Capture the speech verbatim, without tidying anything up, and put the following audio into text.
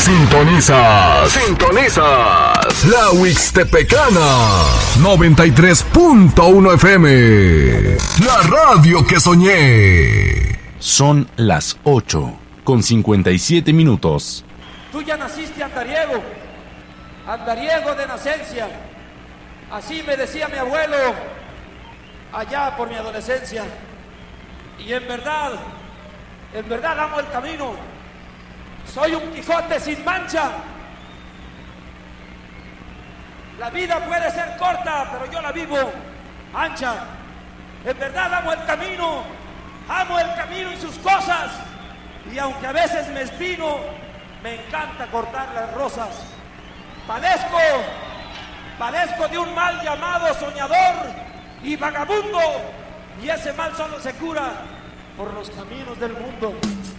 Sintonizas, sintonizas la Huixtepecana noventa y tres punto uno F M, la radio que soñé. Son las ocho con cincuenta y siete minutos. Tú ya naciste andariego, andariego de nacencia. Así me decía mi abuelo allá por mi adolescencia. Y en verdad, en verdad amo el camino. Soy un Quijote sin mancha. La vida puede ser corta, pero yo la vivo ancha. En verdad amo el camino, amo el camino y sus cosas. Y aunque a veces me espino, me encanta cortar las rosas. Padezco, padezco de un mal llamado soñador y vagabundo. Y ese mal solo se cura por los caminos del mundo.